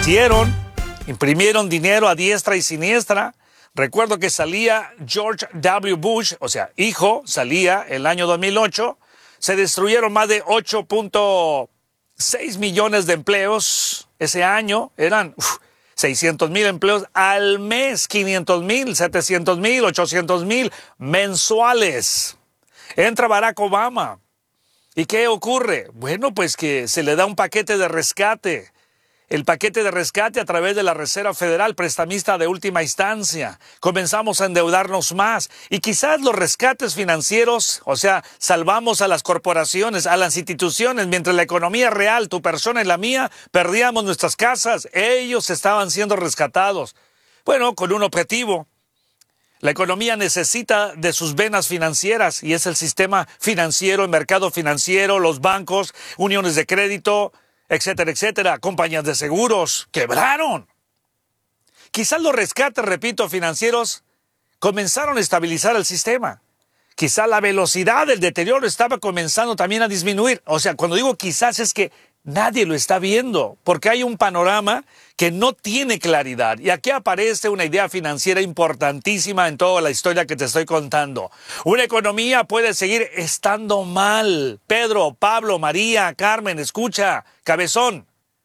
imprimieron dinero a diestra y siniestra. Recuerdo que salía George W. Bush, o sea, hijo, salía el año 2008. Se destruyeron más de 8.6 millones de empleos ese año. Eran 600,000 empleos al mes, 500,000, 700,000, 800,000 mensuales. Entra Barack Obama. ¿Y qué ocurre? Bueno, pues que se le da un paquete de rescate. El paquete de rescate a través de la Reserva Federal, prestamista de última instancia. Comenzamos a endeudarnos más. Y quizás los rescates financieros, o sea, salvamos a las corporaciones, a las instituciones, mientras la economía real, tu persona y la mía, perdíamos nuestras casas. Ellos estaban siendo rescatados. Bueno, con un objetivo. La economía necesita de sus venas financieras y es el sistema financiero, el mercado financiero, los bancos, uniones de crédito, etcétera, etcétera. Compañías de seguros quebraron. Quizás los rescates, repito, financieros comenzaron a estabilizar el sistema. Quizás la velocidad del deterioro estaba comenzando también a disminuir. O sea, cuando digo quizás es que nadie lo está viendo, porque hay un panorama que no tiene claridad. Y aquí aparece una idea financiera importantísima en toda la historia que te estoy contando. Una economía puede seguir estando mal. Pedro, Pablo, María, Carmen, escucha, cabezón.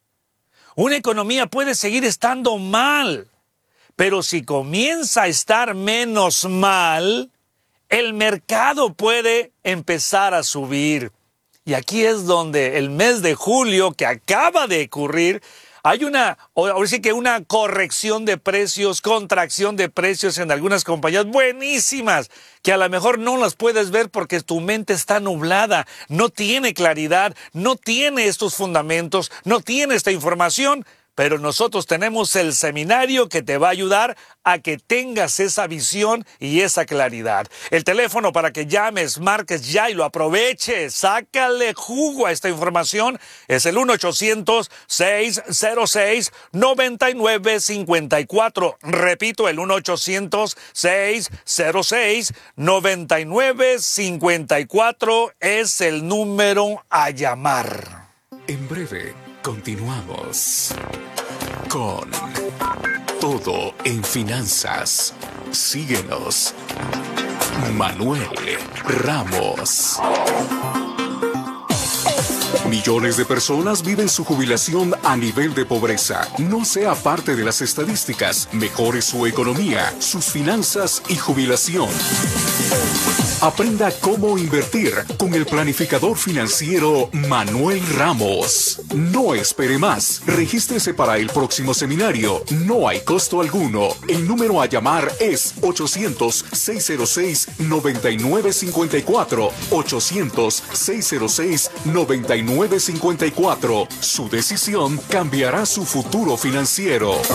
Una economía puede seguir estando mal, pero si comienza a estar menos mal, el mercado puede empezar a subir. Y aquí es donde el mes de julio que acaba de ocurrir, hay una corrección de precios, contracción de precios en algunas compañías buenísimas, que a lo mejor no las puedes ver porque tu mente está nublada, no tiene claridad, no tiene estos fundamentos, no tiene esta información. Pero nosotros tenemos el seminario que te va a ayudar a que tengas esa visión y esa claridad. El teléfono para que llames, marques ya y lo aproveches. Sácale jugo a esta información. Es el 1-800-606-9954. Repito, el 1-800-606-9954 es el número a llamar. En breve, continuamos con Todo en Finanzas. Síguenos. Manuel Ramos. Millones de personas viven su jubilación a nivel de pobreza. No sea parte de las estadísticas. Mejore su economía, sus finanzas y jubilación. Aprenda cómo invertir con el planificador financiero Manuel Ramos. No espere más. Regístrese para el próximo seminario. No hay costo alguno. El número a llamar es 800-606-9954. 800-606-9954. Su decisión cambiará su futuro financiero.